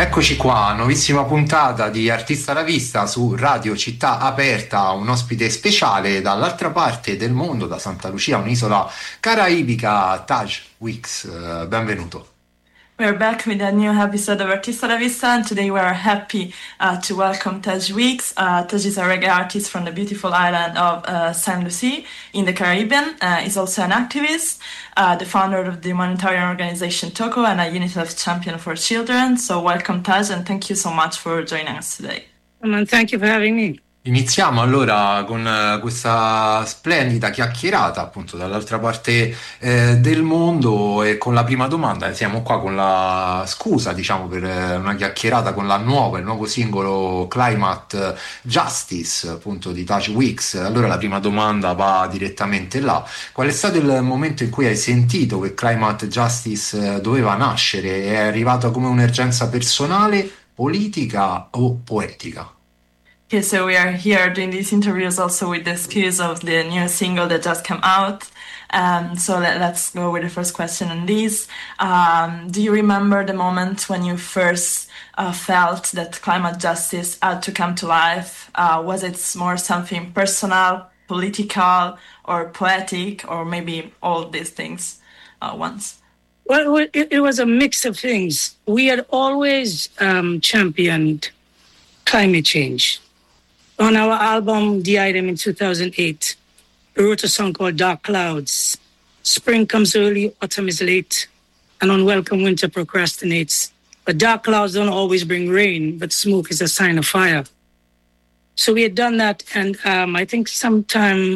Eccoci qua, nuovissima puntata di Artista alla Vista su Radio Città Aperta, un ospite speciale dall'altra parte del mondo, da Santa Lucia, un'isola caraibica, Taj Weeks. Benvenuto. We're back with a new episode of Artista La Vista, and today we are happy to welcome Taj Weeks. Taj is a reggae artist from the beautiful island of Saint Lucie in the Caribbean. He's also an activist, the founder of the humanitarian organization Toko, and a UNICEF champion for children. So welcome, Taj, and thank you so much for joining us today. Thank you for having me. Iniziamo allora con questa splendida chiacchierata appunto dall'altra parte del mondo, e con la prima domanda siamo qua con la scusa, diciamo, per una chiacchierata con il nuovo singolo Climate Justice appunto di Taj Weeks. Allora la prima domanda va direttamente là: qual è stato il momento in cui hai sentito che Climate Justice doveva nascere? È arrivata come un'urgenza personale, politica o poetica? Okay, so we are here doing these interviews also with the excuse of the new single that just came out. So let's go with the first question on this. Do you remember the moment when you first felt that climate justice had to come to life? Was it more something personal, political, or poetic, or maybe all these things once? Well, it was a mix of things. We had always championed climate change. On our album, The Item, in 2008, we wrote a song called Dark Clouds. Spring comes early, autumn is late, and unwelcome winter procrastinates. But dark clouds don't always bring rain, but smoke is a sign of fire. So we had done that, and I think some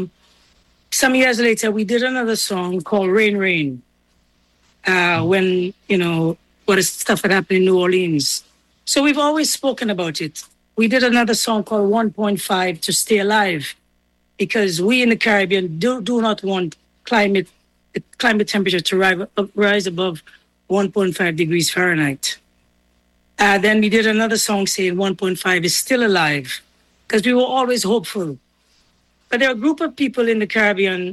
years later, we did another song called Rain, Rain, when, what stuff had happened in New Orleans. So we've always spoken about it. We did another song called 1.5 to stay alive, because we in the Caribbean do not want climate temperature to rise above 1.5 degrees Fahrenheit. Then we did another song saying 1.5 is still alive, because we were always hopeful. But there's a group of people in the Caribbean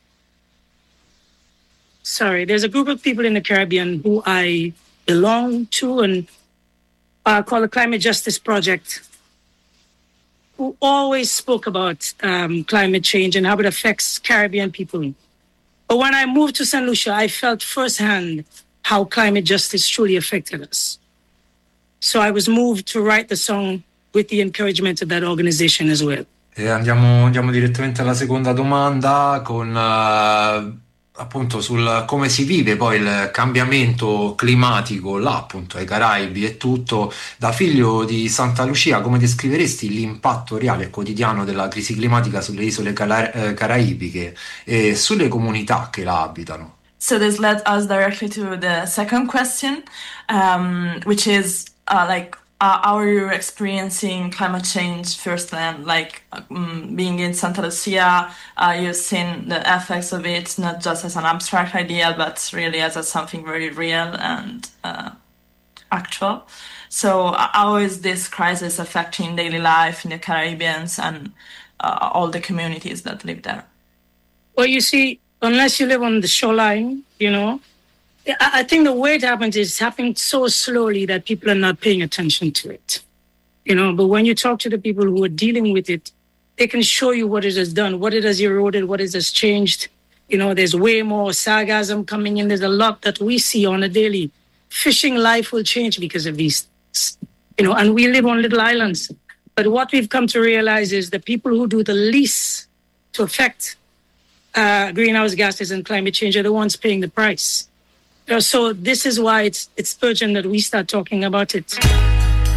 who I belong to and called the Climate Justice Project, who always spoke about climate change and how it affects Caribbean people. But when I moved to St. Lucia, I felt firsthand how climate justice truly affected us. So I was moved to write the song with the encouragement of that organization as well. E andiamo direttamente alla seconda domanda, con appunto sul come si vive poi il cambiamento climatico là appunto ai Caraibi e tutto. Da figlio di Santa Lucia, come descriveresti l'impatto reale e quotidiano della crisi climatica sulle isole caraibiche e sulle comunità che la abitano? So this led us directly to the second question, which is how are you experiencing climate change firsthand? Being in Santa Lucia, you've seen the effects of it, not just as an abstract idea, but really as something very real and actual. So how is this crisis affecting daily life in the Caribbean and all the communities that live there? Well, you see, unless you live on the shoreline, I think the way it happens is it's happening so slowly that people are not paying attention to it. But when you talk to the people who are dealing with it, they can show you what it has done, what it has eroded, what it has changed. There's way more sargassum coming in. There's a lot that we see on a daily. Fishing life will change because of these things, and we live on little islands. But what we've come to realize is the people who do the least to affect greenhouse gases and climate change are the ones paying the price. So this is why it's urgent that we start talking about it.